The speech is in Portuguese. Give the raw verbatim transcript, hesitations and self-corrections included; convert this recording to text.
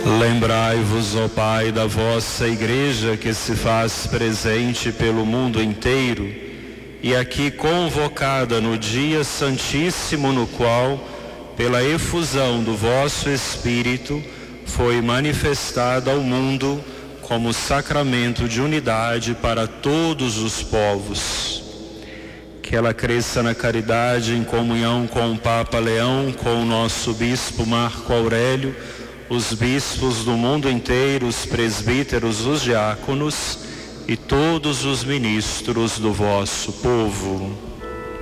Lembrai-vos, ó Pai, da vossa Igreja que se faz presente pelo mundo inteiro e aqui convocada no dia santíssimo no qual, pela efusão do vosso Espírito, foi manifestada ao mundo como sacramento de unidade para todos os povos. Que ela cresça na caridade, em comunhão com o Papa Leão, com o nosso Bispo Marco Aurélio, os bispos do mundo inteiro, os presbíteros, os diáconos e todos os ministros do vosso povo.